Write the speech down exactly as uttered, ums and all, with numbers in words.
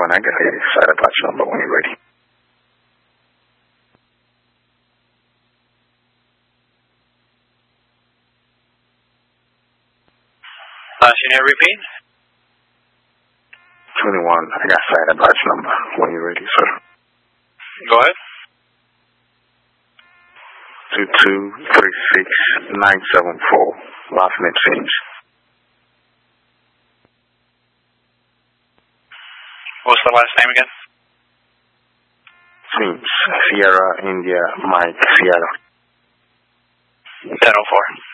twenty-one, I got a side batch number when you're ready. Last unit, repeat. twenty-one, I got side batch number when you're ready, sir. Go ahead. two two three six nine seven four. Last name Sims. What's the last name again? Sims. Sierra, India, Mike, Sierra. ten oh four.